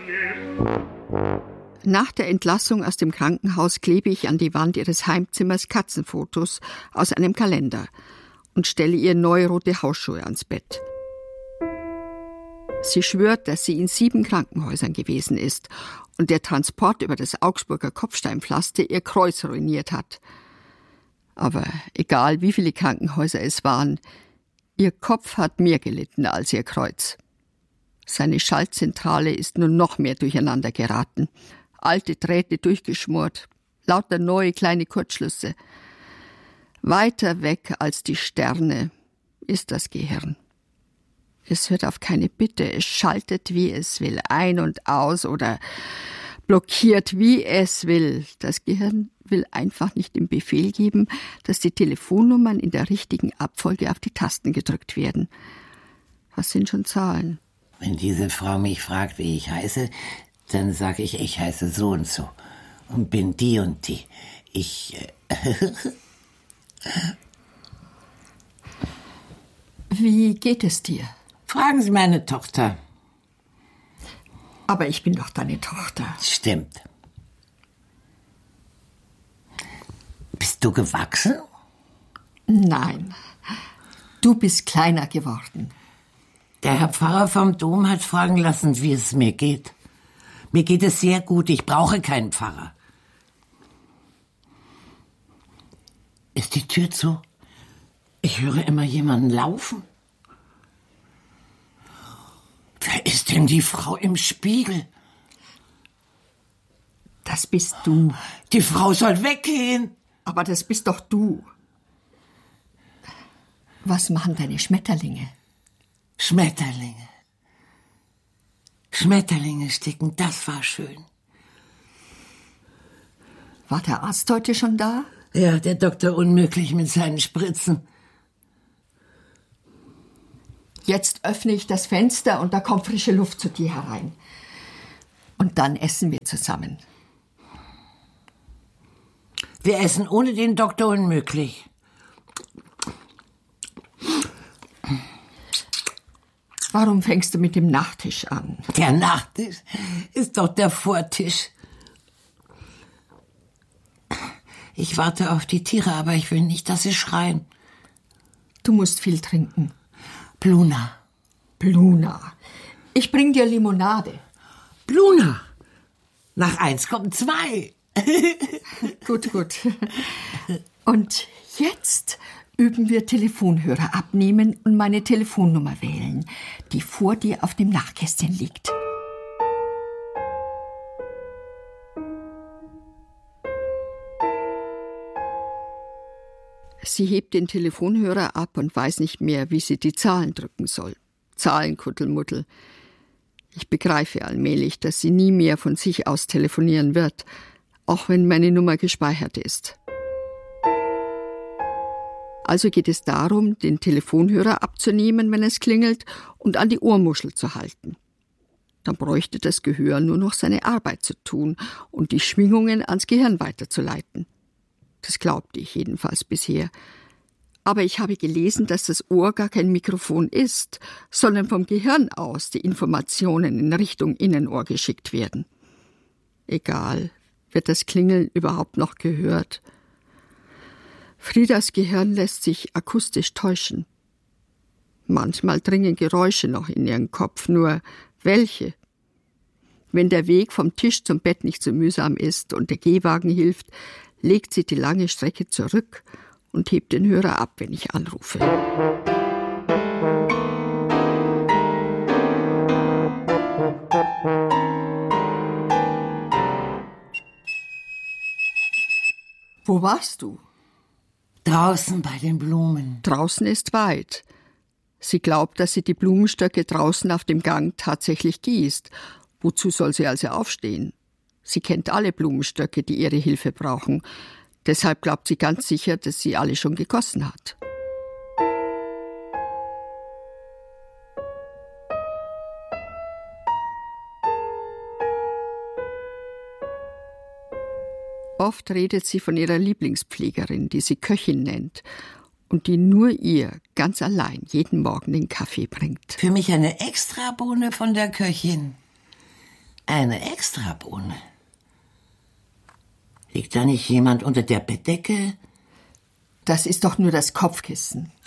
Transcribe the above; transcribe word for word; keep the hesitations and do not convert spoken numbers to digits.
Nach der Entlassung aus dem Krankenhaus klebe ich an die Wand ihres Heimzimmers Katzenfotos aus einem Kalender und stelle ihr neue rote Hausschuhe ans Bett. Sie schwört, dass sie in sieben Krankenhäusern gewesen ist und der Transport über das Augsburger Kopfsteinpflaster ihr Kreuz ruiniert hat. Aber egal, wie viele Krankenhäuser es waren, ihr Kopf hat mehr gelitten als ihr Kreuz. Seine Schaltzentrale ist nun noch mehr durcheinander geraten. Alte Drähte durchgeschmort, lauter neue kleine Kurzschlüsse. Weiter weg als die Sterne ist das Gehirn. Es hört auf keine Bitte, es schaltet, wie es will, ein und aus oder blockiert, wie es will. Das Gehirn will einfach nicht den Befehl geben, dass die Telefonnummern in der richtigen Abfolge auf die Tasten gedrückt werden. Was sind schon Zahlen? Wenn diese Frau mich fragt, wie ich heiße, dann sage ich, ich heiße so und so und bin die und die. Ich... Äh Wie geht es dir? Fragen Sie meine Tochter. Aber ich bin doch deine Tochter. Stimmt. Bist du gewachsen? Nein, du bist kleiner geworden. Der Herr Pfarrer vom Dom hat fragen lassen, wie es mir geht. Mir geht es sehr gut, ich brauche keinen Pfarrer. Ist die Tür zu? Ich höre immer jemanden laufen. Wer ist denn die Frau im Spiegel? Das bist du. Die Frau soll weggehen. Aber das bist doch du. Was machen deine Schmetterlinge? Schmetterlinge. Schmetterlinge sticken, das war schön. War der Arzt heute schon da? Ja, der Doktor Unmöglich mit seinen Spritzen. Jetzt öffne ich das Fenster und da kommt frische Luft zu dir herein. Und dann essen wir zusammen. Wir essen ohne den Doktor Unmöglich. Warum fängst du mit dem Nachtisch an? Der Nachtisch ist doch der Vortisch. Ich warte auf die Tiere, aber ich will nicht, dass sie schreien. Du musst viel trinken. Bluna. Bluna. Ich bring dir Limonade. Bluna. Nach eins kommen zwei. Gut, gut. Und jetzt üben wir Telefonhörer abnehmen und meine Telefonnummer wählen, die vor dir auf dem Nachkästchen liegt. Sie hebt den Telefonhörer ab und weiß nicht mehr, wie sie die Zahlen drücken soll. Zahlenkuddelmuddel. Ich begreife allmählich, dass sie nie mehr von sich aus telefonieren wird, auch wenn meine Nummer gespeichert ist. Also geht es darum, den Telefonhörer abzunehmen, wenn es klingelt, und an die Ohrmuschel zu halten. Dann bräuchte das Gehör nur noch seine Arbeit zu tun und die Schwingungen ans Gehirn weiterzuleiten. Das glaubte ich jedenfalls bisher. Aber ich habe gelesen, dass das Ohr gar kein Mikrofon ist, sondern vom Gehirn aus die Informationen in Richtung Innenohr geschickt werden. Egal, wird das Klingeln überhaupt noch gehört? Friedas Gehirn lässt sich akustisch täuschen. Manchmal dringen Geräusche noch in ihren Kopf, nur welche? Wenn der Weg vom Tisch zum Bett nicht so mühsam ist und der Gehwagen hilft, legt sie die lange Strecke zurück und hebt den Hörer ab, wenn ich anrufe. Wo warst du? Draußen bei den Blumen. Draußen ist weit. Sie glaubt, dass sie die Blumenstöcke draußen auf dem Gang tatsächlich gießt. Wozu soll sie also aufstehen? Sie kennt alle Blumenstöcke, die ihre Hilfe brauchen. Deshalb glaubt sie ganz sicher, dass sie alle schon gegossen hat. Oft redet sie von ihrer Lieblingspflegerin, die sie Köchin nennt und die nur ihr ganz allein jeden Morgen den Kaffee bringt. Für mich eine Extrabohne von der Köchin. Eine Extrabohne? Liegt da nicht jemand unter der Bettdecke? Das ist doch nur das Kopfkissen.